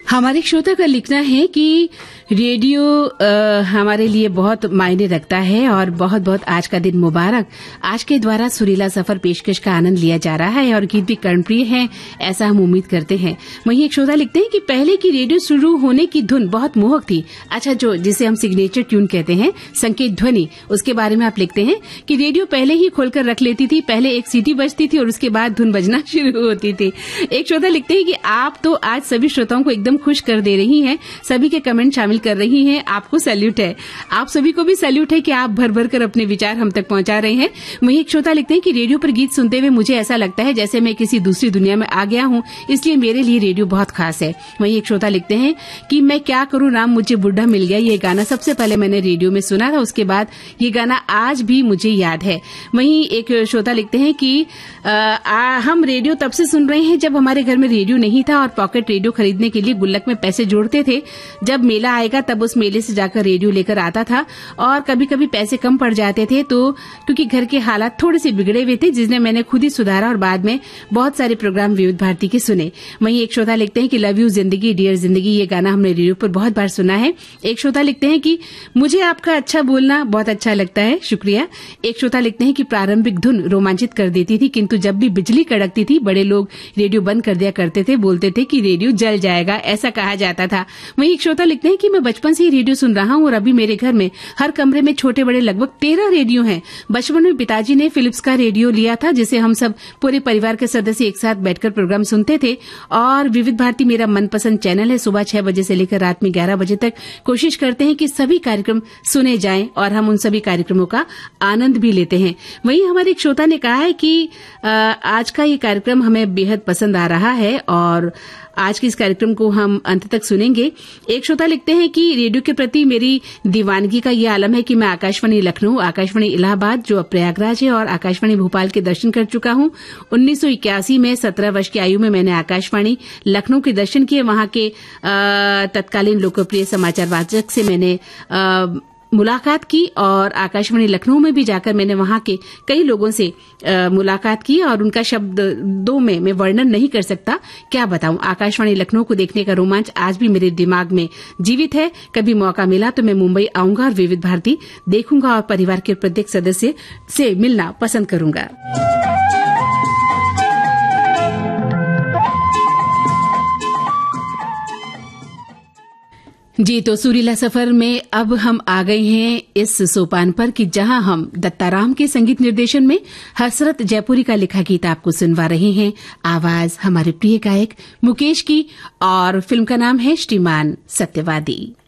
हमारे श्रोता का लिखना है कि रेडियो हमारे लिए बहुत मायने रखता है और बहुत बहुत आज का दिन मुबारक। आज के द्वारा सुरीला सफर पेशकश का आनंद लिया जा रहा है और गीत भी कर्णप्रिय है, ऐसा हम उम्मीद करते हैं। वहीं एक श्रोता लिखते हैं कि पहले की रेडियो शुरू होने की धुन बहुत मोहक थी। अच्छा, जो जिसे हम सिग्नेचर ट्यून कहते हैं, संकेत ध्वनि, उसके बारे में आप लिखते हैं कि रेडियो पहले ही खोलकर रख लेती थी, पहले एक सीटी बजती थी और उसके बाद धुन बजना शुरू होती थी। एक श्रोता लिखते हैं कि आप तो आज सभी श्रोताओं को एकदम खुश कर दे रही हैं, सभी के कमेंट शामिल कर रही हैं, आपको सैल्यूट है। आप सभी को भी सैल्यूट है कि आप भर भर कर अपने विचार हम तक पहुंचा रहे हैं। वहीं एक श्रोता लिखते हैं कि रेडियो पर गीत सुनते हुए मुझे ऐसा लगता है जैसे मैं किसी दूसरी दुनिया में आ गया हूं, इसलिए मेरे लिए रेडियो बहुत खास है। वहीं एक श्रोता लिखते हैं कि मैं क्या करूं राम मुझे बुढ़ा मिल गया, ये गाना सबसे पहले मैंने रेडियो में सुना था, उसके बाद ये गाना आज भी मुझे याद है। वहीं एक श्रोता लिखते हैं कि हम रेडियो तब से सुन रहे हैं जब हमारे घर में रेडियो नहीं था और पॉकेट रेडियो खरीदने के लिए गुल्लक में पैसे जोड़ते थे। जब मेला आएगा तब उस मेले से जाकर रेडियो लेकर आता था और कभी कभी पैसे कम पड़ जाते थे तो क्योंकि घर के हालात थोड़े से बिगड़े हुए थे, जिसने मैंने खुद ही सुधारा और बाद में बहुत सारे प्रोग्राम विविध भारती के सुने। वहीं एक श्रोता लिखते हैं कि लव यू जिंदगी डियर जिंदगी, ये गाना हमने रेडियो पर बहुत बार सुना है। एक श्रोता लिखते हैं कि मुझे आपका अच्छा बोलना बहुत अच्छा लगता है, शुक्रिया। एक श्रोता लिखते हैं कि प्रारंभिक धुन रोमांचित कर देती थी, किंतु जब भी बिजली कड़कती थी बड़े लोग रेडियो बंद कर दिया करते थे, बोलते थे कि रेडियो जल जाएगा, ऐसा कहा जाता था। वहीं एक श्रोता लिखते हैं कि मैं बचपन से ही रेडियो सुन रहा हूं और अभी मेरे घर में हर कमरे में छोटे बड़े लगभग 13 रेडियो हैं। बचपन में पिताजी ने फिलिप्स का रेडियो लिया था जिसे हम सब पूरे परिवार के सदस्य एक साथ बैठकर प्रोग्राम सुनते थे और विविध भारती मेरा मनपसंद चैनल है। सुबह 6 बजे से लेकर रात में 11 बजे तक कोशिश करते हैं कि सभी कार्यक्रम सुने जाएं और हम उन सभी कार्यक्रमों का आनंद भी लेते हैं। वहीं हमारे एक श्रोता ने कहा है कि आज का ये कार्यक्रम हमें बेहद पसंद आ रहा है और आज के इस कार्यक्रम को हम अंत तक सुनेंगे। एक श्रोता लिखते हैं कि रेडियो के प्रति मेरी दीवानगी का ये आलम है कि मैं आकाशवाणी लखनऊ, आकाशवाणी इलाहाबाद जो अब प्रयागराज है और आकाशवाणी भोपाल के दर्शन कर चुका हूं। 1981 में 17 वर्ष की आयु में मैंने आकाशवाणी लखनऊ के दर्शन किए। वहां के तत्कालीन लोकप्रिय समाचार वाचक से मैंने मुलाकात की और आकाशवाणी लखनऊ में भी जाकर मैंने वहां के कई लोगों से मुलाकात की और उनका शब्दों में मैं वर्णन नहीं कर सकता, क्या बताऊं। आकाशवाणी लखनऊ को देखने का रोमांच आज भी मेरे दिमाग में जीवित है। कभी मौका मिला तो मैं मुंबई आऊंगा और विविध भारती देखूंगा और परिवार के प्रत्येक सदस्य से मिलना पसंद करूंगा। जी, तो सुरीला सफर में अब हम आ गए हैं इस सोपान पर कि जहां हम दत्ताराम के संगीत निर्देशन में हसरत जयपुरी का लिखा गीत आपको सुनवा रहे हैं। आवाज हमारे प्रिय गायक मुकेश की और फिल्म का नाम है श्रीमान सत्यवादी।